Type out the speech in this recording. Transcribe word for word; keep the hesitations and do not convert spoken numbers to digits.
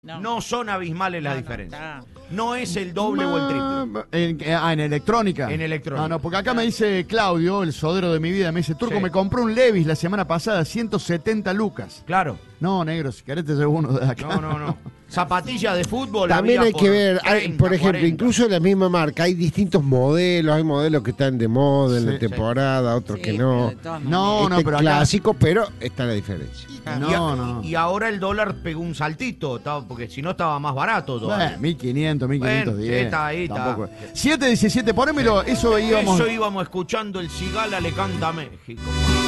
No, no son abismales las no, diferencias. No, no es el doble o el triple. En, ah, en electrónica. En electrónica. No, no, porque acá me dice Claudio, el sodero de mi vida, me dice, Turco, Sí. me compró un Levi's la semana pasada, ciento setenta lucas. Claro. No, negro, si querés te llevo uno de acá. No, no, no. Zapatillas de fútbol. También había hay que ver, hay, treinta, por ejemplo, cuarenta. incluso en la misma marca hay distintos modelos, hay modelos que están de moda en Sí, la temporada, otros sí, que pero no. de todas No, maneras. no, Este pero acá- clásico, pero está la diferencia. No, y, a- no. y ahora el dólar pegó un saltito, estaba- porque si no estaba más barato todavía. Bueno, mil quinientos, mil quinientos diez. Bueno, está ahí, está. Tampoco. siete diecisiete, ponémelo, eso íbamos. Eso íbamos escuchando, el Cigala le canta a México.